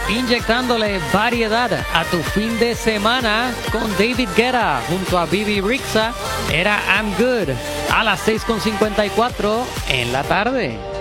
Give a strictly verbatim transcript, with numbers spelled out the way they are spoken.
inyectándole variedad a tu fin de semana con David Guetta junto a Bibi Rexha. Era I'm Good a las seis con cincuenta y cuatro en la tarde.